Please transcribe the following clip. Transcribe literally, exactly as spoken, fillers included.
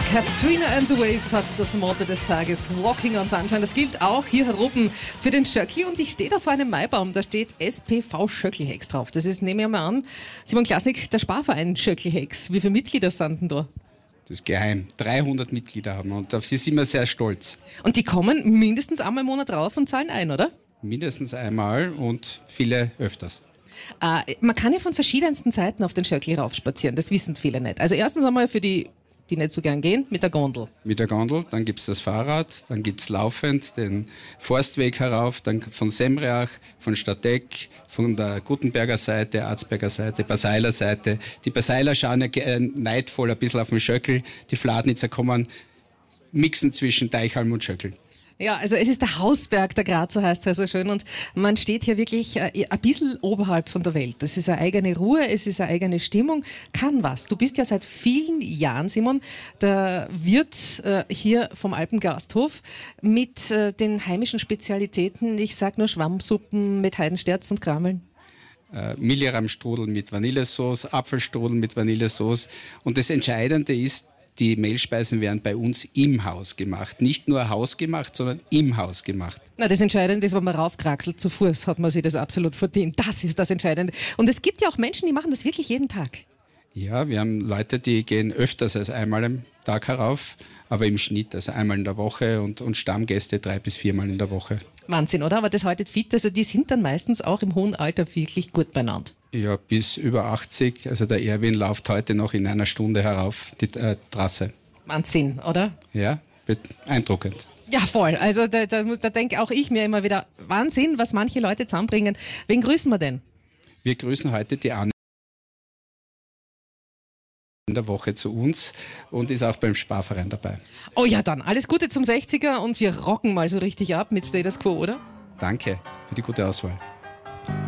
Katrina and the Waves hat das Motto des Tages, Walking on Sunshine. Das gilt auch hier heroben für den Schöckli und ich stehe da vor einem Maibaum, da steht S P V Schöcklhex drauf. Das ist, nehme ich mal an, Simon Klasnik, der Sparverein Schöcklhex. Wie viele Mitglieder sind denn da? Das ist geheim. dreihundert Mitglieder haben wir und auf sie sind wir sehr stolz. Und die kommen mindestens einmal im Monat drauf und zahlen ein, oder? Mindestens einmal und viele öfters. Äh, man kann ja von verschiedensten Seiten auf den Schöckli raufspazieren, das wissen viele nicht. Also erstens einmal für die, die nicht so gern gehen, mit der Gondel. Mit der Gondel, dann gibt es das Fahrrad, dann gibt es laufend den Forstweg herauf, dann von Semreach, von Stadteck, von der Gutenberger Seite, Arzberger Seite, Baseiler Seite. Die Baseiler schauen ja äh, neidvoll ein bisschen auf den Schöckl, die Fladnitzer kommen mixen zwischen Teichhalm und Schöckl. Ja, also es ist der Hausberg der Grazer, heißt es ja so schön, und man steht hier wirklich äh, ein bisschen oberhalb von der Welt. Das ist eine eigene Ruhe, es ist eine eigene Stimmung, kann was. Du bist ja seit vielen Jahren, Simon, der Wirt äh, hier vom Alpengasthof mit äh, den heimischen Spezialitäten, ich sag nur Schwammsuppen mit Heidensterz und Krameln. Äh, Milchramstrudel mit Vanillesauce, Apfelstrudel mit Vanillesauce, und das Entscheidende ist, die Mehlspeisen werden bei uns im Haus gemacht. Nicht nur hausgemacht, sondern im Haus gemacht. Na, das Entscheidende ist, wenn man raufkraxelt zu Fuß, hat man sich das absolut verdient. Das ist das Entscheidende. Und es gibt ja auch Menschen, die machen das wirklich jeden Tag. Ja, wir haben Leute, die gehen öfters als einmal am Tag herauf, aber im Schnitt, also einmal in der Woche, und, und Stammgäste drei bis viermal in der Woche. Wahnsinn, oder? Aber das heute fit, also die sind dann meistens auch im hohen Alter wirklich gut beieinander. Ja, bis über achtzig. Also der Erwin läuft heute noch in einer Stunde herauf die äh, Trasse. Wahnsinn, oder? Ja, beeindruckend. Ja, voll. Also da, da, da denke auch ich mir immer wieder, Wahnsinn, was manche Leute zusammenbringen. Wen grüßen wir denn? Wir grüßen heute die Anne in der Woche zu uns und ist auch beim Sparverein dabei. Oh ja, dann alles Gute zum sechziger und wir rocken mal so richtig ab mit Status Quo, oder? Danke für die gute Auswahl.